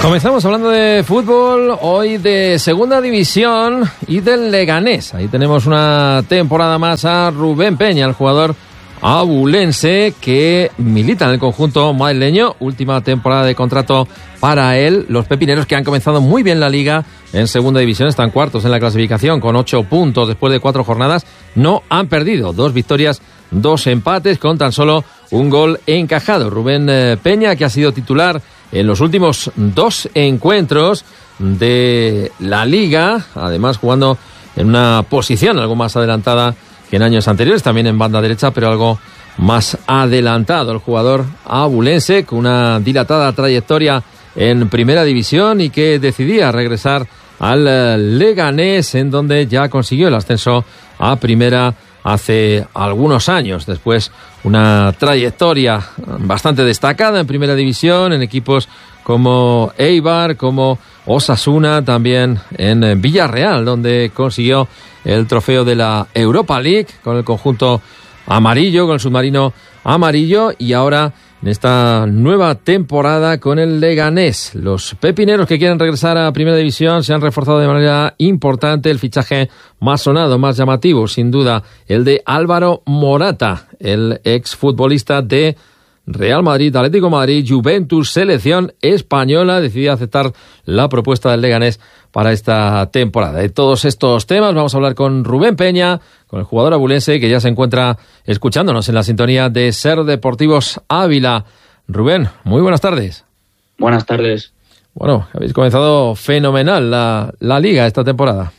Comenzamos hablando de fútbol, hoy de Segunda División y del Leganés. Ahí tenemos una temporada más a Rubén Peña, el jugador abulense que milita en el conjunto madrileño. Última temporada de contrato para él. Los pepineros, que han comenzado muy bien la liga en Segunda División, están cuartos en la clasificación con 8 puntos después de 4 jornadas. No han perdido, 2 victorias, 2 empates con tan solo un gol encajado. Rubén Peña, que ha sido titular en los últimos 2 encuentros de la liga, además jugando en una posición algo más adelantada que en años anteriores, también en banda derecha, pero algo más adelantado. El jugador abulense con una dilatada trayectoria en Primera División y que decidía regresar al Leganés, en donde ya consiguió el ascenso a Primera hace algunos años. Después una trayectoria bastante destacada en Primera División, en equipos como Eibar, como Osasuna, también en Villarreal, donde consiguió el trofeo de la Europa League con el conjunto amarillo, con el submarino amarillo, y ahora en esta nueva temporada con el Leganés. Los pepineros que quieren regresar a Primera División se han reforzado de manera importante. El fichaje más sonado, más llamativo, sin duda, el de Álvaro Morata, el exfutbolista de Real Madrid, Atlético de Madrid, Juventus, selección española. Decidió aceptar la propuesta del Leganés para esta temporada. De todos estos temas vamos a hablar con Rubén Peña, con el jugador abulense, que ya se encuentra escuchándonos en la sintonía de Ser Deportivos Ávila. Rubén, muy buenas tardes. Buenas tardes. Bueno, habéis comenzado fenomenal la liga esta temporada.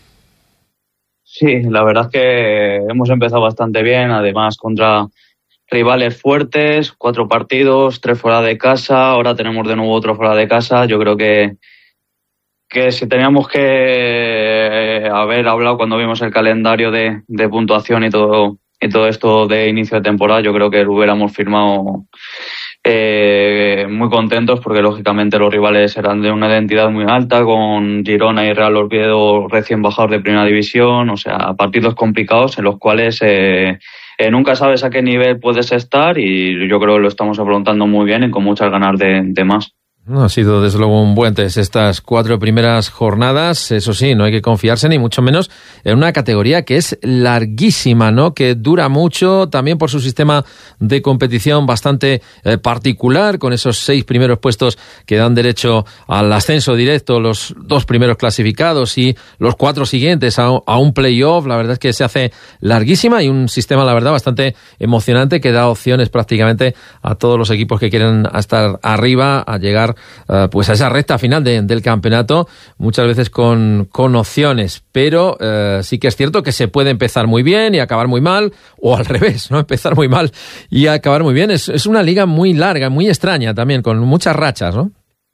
Sí, la verdad es que hemos empezado bastante bien, además contra rivales fuertes, 4 partidos, 3 fuera de casa, ahora tenemos de nuevo otro fuera de casa. Yo creo que si teníamos que haber hablado cuando vimos el calendario de puntuación y todo esto de inicio de temporada, yo creo que lo hubiéramos firmado muy contentos, porque lógicamente los rivales eran de una identidad muy alta, con Girona y Real Oviedo recién bajados de Primera División, o sea, partidos complicados en los cuales nunca sabes a qué nivel puedes estar, y yo creo que lo estamos afrontando muy bien y con muchas ganas de más. No ha sido desde luego un buen test estas 4 primeras jornadas. Eso sí, no hay que confiarse ni mucho menos en una categoría que es larguísima, ¿no? Que dura mucho, también por su sistema de competición bastante particular, con esos 6 primeros puestos que dan derecho al ascenso directo, los 2 primeros clasificados y los 4 siguientes a un playoff. La verdad es que se hace larguísima, y un sistema, la verdad, bastante emocionante, que da opciones prácticamente a todos los equipos que quieren estar arriba, a llegar pues a esa recta final del campeonato, muchas veces con opciones, pero sí que es cierto que se puede empezar muy bien y acabar muy mal, o al revés, ¿no? Empezar muy mal y acabar muy bien. Es una liga muy larga, muy extraña también, con muchas rachas, ¿no?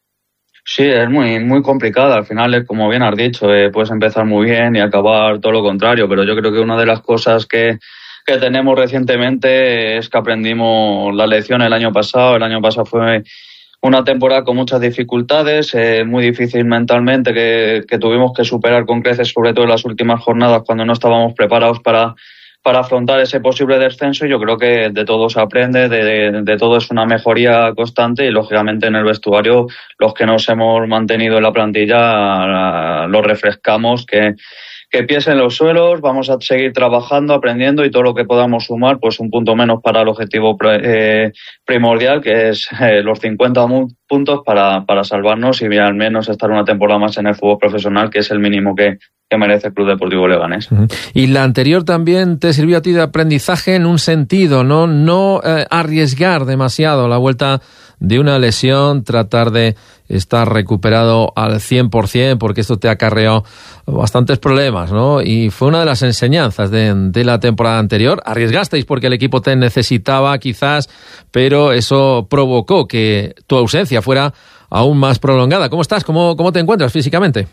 Sí, es muy, muy complicada. Al final, como bien has dicho, puedes empezar muy bien y acabar todo lo contrario, pero yo creo que una de las cosas que tenemos recientemente es que aprendimos la lección el año pasado. El año pasado fue una temporada con muchas dificultades, muy difícil mentalmente, que tuvimos que superar con creces, sobre todo en las últimas jornadas, cuando no estábamos preparados para afrontar ese posible descenso. Yo creo que de todo se aprende, de todo es una mejoría constante, y lógicamente en el vestuario los que nos hemos mantenido en la plantilla lo refrescamos, que pies en los suelos, vamos a seguir trabajando, aprendiendo, y todo lo que podamos sumar, pues un punto menos para el objetivo primordial, que es los 50 puntos para salvarnos y al menos estar una temporada más en el fútbol profesional, que es el mínimo que merece el Club Deportivo Leganés. Y la anterior también te sirvió a ti de aprendizaje en un sentido, no arriesgar demasiado la vuelta de una lesión, tratar de estar recuperado al 100%, porque esto te acarreó bastantes problemas, ¿no? Y fue una de las enseñanzas de la temporada anterior. Arriesgasteis porque el equipo te necesitaba quizás, pero eso provocó que tu ausencia fuera aún más prolongada. ¿Cómo estás? ¿Cómo te encuentras físicamente?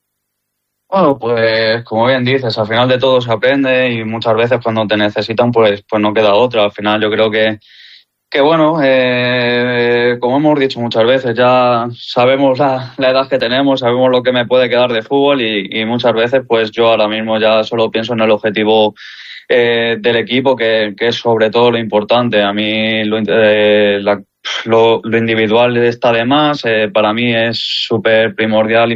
Bueno, pues como bien dices, al final de todo se aprende, y muchas veces cuando te necesitan pues no queda otra. Al final yo creo que bueno, como hemos dicho muchas veces, ya sabemos la edad que tenemos, sabemos lo que me puede quedar de fútbol, y muchas veces pues yo ahora mismo ya solo pienso en el objetivo del equipo, que es sobre todo lo importante. A mí lo individual está de más. Para mí es súper primordial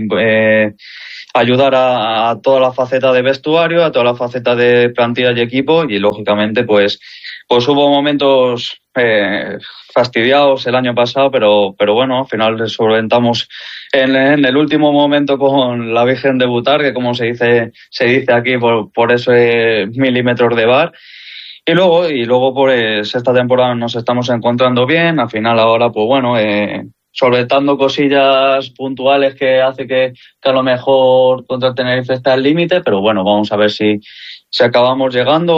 ayudar a toda la faceta de vestuario, a toda la faceta de plantilla y equipo, y lógicamente pues hubo momentos fastidiados el año pasado, pero bueno, al final solventamos en el último momento con la Virgen de Butar, que como se dice aquí por ese milímetros de bar. Y luego pues esta temporada nos estamos encontrando bien. Al final ahora pues bueno, solventando cosillas puntuales que hace que a lo mejor contra el Tenerife está al límite, pero bueno, vamos a ver si acabamos llegando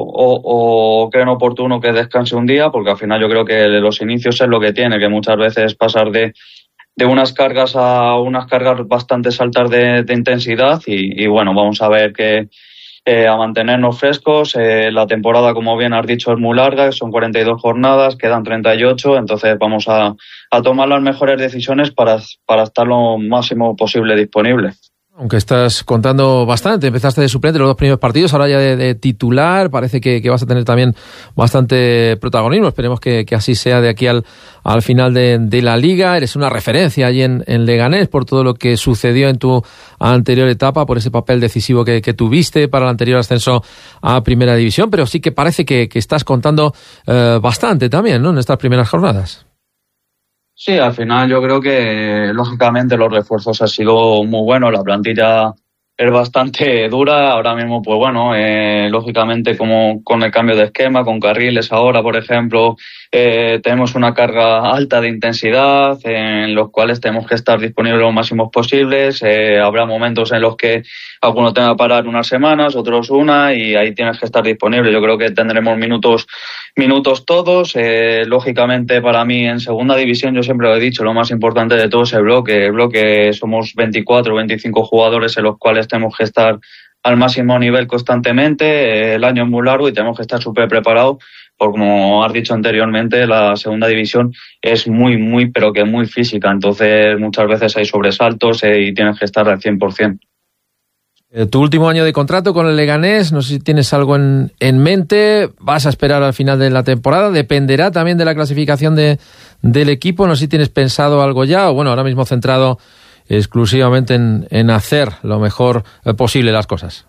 o creen oportuno que descanse un día, porque al final yo creo que los inicios es lo que tiene, que muchas veces pasar de unas cargas a unas cargas bastante altas de intensidad y bueno, vamos a ver que a mantenernos frescos. La temporada, como bien has dicho, es muy larga, son 42 jornadas, quedan 38, entonces vamos a tomar las mejores decisiones para estar lo máximo posible disponible. Aunque estás contando bastante, empezaste de suplente los 2 primeros partidos, ahora ya de titular, parece que vas a tener también bastante protagonismo, esperemos que así sea de aquí al final de la Liga. Eres una referencia allí en Leganés por todo lo que sucedió en tu anterior etapa, por ese papel decisivo que tuviste para el anterior ascenso a Primera División, pero sí que parece que estás contando bastante también, ¿no?, en estas primeras jornadas. Sí, al final yo creo que lógicamente los refuerzos han sido muy buenos, la plantilla es bastante dura ahora mismo, pues bueno, lógicamente como con el cambio de esquema, con carriles ahora, por ejemplo, tenemos una carga alta de intensidad en los cuales tenemos que estar disponibles lo máximos posibles. Habrá momentos en los que alguno tenga que parar unas semanas, otros una, y ahí tienes que estar disponible. Yo creo que tendremos minutos todos. Lógicamente para mí en segunda división, yo siempre lo he dicho, lo más importante de todo es el bloque. Somos 24 o 25 jugadores en los cuales tenemos que estar al máximo nivel constantemente. El año es muy largo y tenemos que estar súper preparados, porque como has dicho anteriormente, la segunda división es muy, pero que muy física, entonces muchas veces hay sobresaltos y tienes que estar al 100%. Tu último año de contrato con el Leganés, no sé si tienes algo en mente, vas a esperar al final de la temporada, dependerá también de la clasificación del equipo, no sé si tienes pensado algo ya, o bueno, ahora mismo centrado exclusivamente en hacer lo mejor posible las cosas.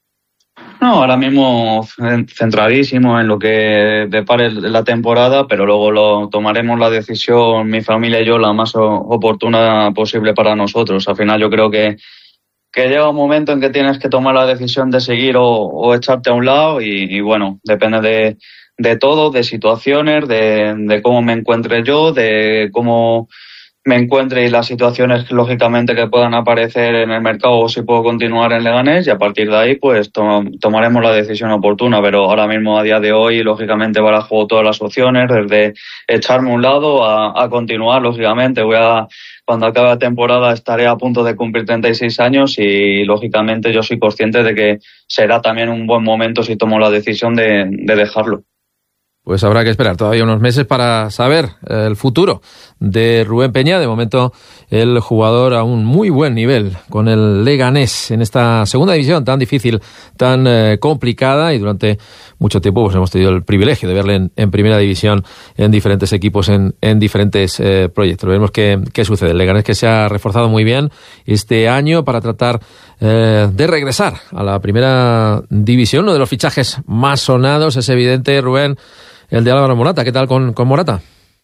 No, ahora mismo centradísimo en lo que depare la temporada, pero luego tomaremos la decisión, mi familia y yo, la más oportuna posible para nosotros. Al final yo creo que llega un momento en que tienes que tomar la decisión de seguir o echarte a un lado y bueno, depende de todo, de situaciones, de cómo me encuentre yo, de cómo me encuentre y las situaciones lógicamente que puedan aparecer en el mercado o si puedo continuar en Leganés, y a partir de ahí pues tomaremos la decisión oportuna, pero ahora mismo a día de hoy lógicamente barajo todas las opciones, desde echarme a un lado a continuar. Lógicamente cuando acabe la temporada estaré a punto de cumplir 36 años y lógicamente yo soy consciente de que será también un buen momento si tomo la decisión de dejarlo. Pues habrá que esperar todavía unos meses para saber el futuro de Rubén Peña. De momento, el jugador a un muy buen nivel con el Leganés en esta segunda división tan difícil, tan complicada, y durante mucho tiempo pues hemos tenido el privilegio de verle en primera división en diferentes equipos, en diferentes proyectos. Veremos qué sucede. El Leganés que se ha reforzado muy bien este año para tratar de regresar a la primera división. Uno de los fichajes más sonados es evidente, Rubén, el de Álvaro Morata. ¿Qué tal con Morata?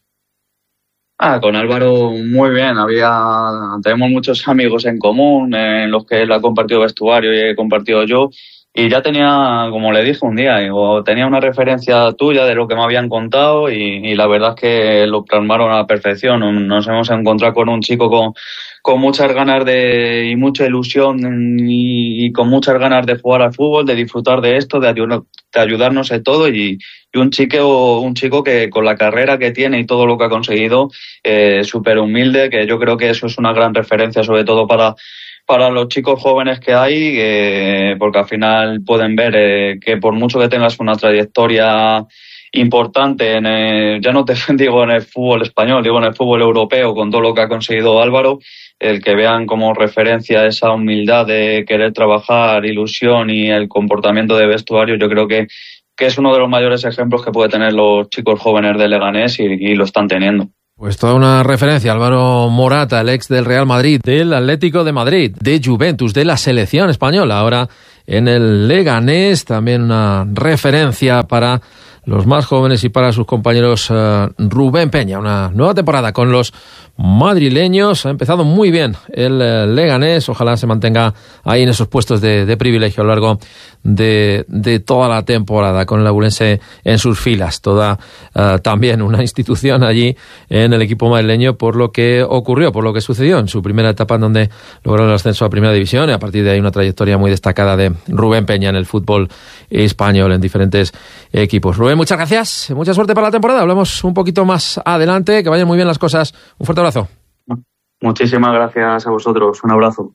Con Álvaro muy bien. Tenemos muchos amigos en común en los que él ha compartido vestuario y he compartido yo. Y ya tenía, como le dije un día, tenía una referencia tuya de lo que me habían contado y la verdad es que lo plasmaron a la perfección. Nos hemos encontrado con un chico con muchas ganas y mucha ilusión y con muchas ganas de jugar al fútbol, de disfrutar de esto, de ayudarnos en todo y un chico que con la carrera que tiene y todo lo que ha conseguido, súper humilde, que yo creo que eso es una gran referencia sobre todo para los chicos jóvenes que hay, porque al final pueden ver que por mucho que tengas una trayectoria importante ya no te digo en el fútbol español, digo en el fútbol europeo, con todo lo que ha conseguido Álvaro, el que vean como referencia esa humildad de querer trabajar, ilusión y el comportamiento de vestuario, yo creo que es uno de los mayores ejemplos que puede tener los chicos jóvenes de Leganés y lo están teniendo. Pues toda una referencia, Álvaro Morata, el ex del Real Madrid, del Atlético de Madrid, de Juventus, de la selección española, ahora en el Leganés, también una referencia para los más jóvenes y para sus compañeros. Rubén Peña, una nueva temporada con los madrileños, ha empezado muy bien el Leganés, ojalá se mantenga ahí en esos puestos de privilegio a lo largo de toda la temporada, con el abulense en sus filas, toda también una institución allí en el equipo madrileño por lo que ocurrió, por lo que sucedió en su primera etapa, en donde lograron el ascenso a Primera División, y a partir de ahí una trayectoria muy destacada de Rubén Peña en el fútbol español en diferentes equipos. Rubén, muchas gracias, mucha suerte para la temporada, hablamos un poquito más adelante, que vayan muy bien las cosas, un fuerte abrazo. Muchísimas gracias a vosotros, un abrazo.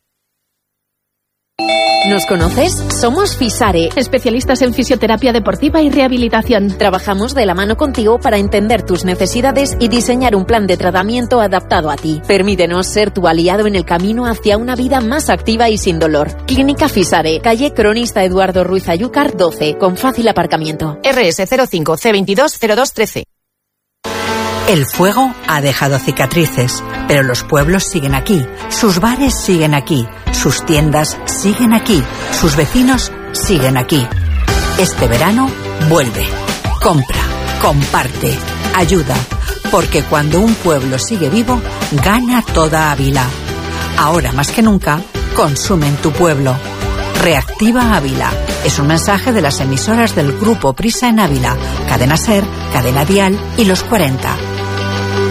¿Nos conoces? Somos Fisare, especialistas en fisioterapia deportiva y rehabilitación. Trabajamos de la mano contigo para entender tus necesidades y diseñar un plan de tratamiento adaptado a ti. Permítenos ser tu aliado en el camino hacia una vida más activa y sin dolor. Clínica Fisare, calle Cronista Eduardo Ruiz Ayúcar 12, con fácil aparcamiento. RS 05 C22 0213. El fuego ha dejado cicatrices, pero los pueblos siguen aquí, sus bares siguen aquí, sus tiendas siguen aquí, sus vecinos siguen aquí. Este verano vuelve, compra, comparte, ayuda, porque cuando un pueblo sigue vivo, gana toda Ávila. Ahora más que nunca, consume en tu pueblo. Reactiva Ávila. Es un mensaje de las emisoras del Grupo Prisa en Ávila, Cadena SER, Cadena Dial y Los 40.